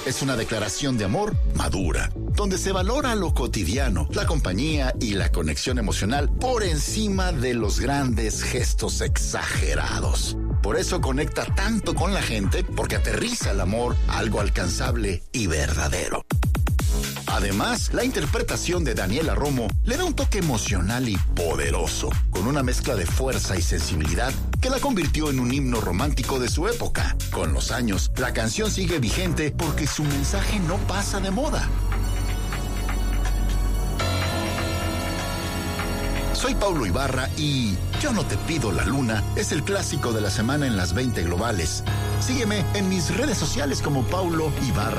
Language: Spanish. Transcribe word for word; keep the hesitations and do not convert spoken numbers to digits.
es una declaración de amor madura, donde se valora lo cotidiano, la compañía y la conexión emocional por encima de los grandes gestos exagerados. Por eso conecta tanto con la gente, porque aterriza el amor a algo alcanzable y verdadero. Además, la interpretación de Daniela Romo le da un toque emocional y poderoso, con una mezcla de fuerza y sensibilidad que la convirtió en un himno romántico de su época. Con los años, la canción sigue vigente porque su mensaje no pasa de moda. Soy Paulo Ibarra y Yo no te pido la luna es el clásico de la semana en las veinte globales. Sígueme en mis redes sociales como Paulo Ibarra.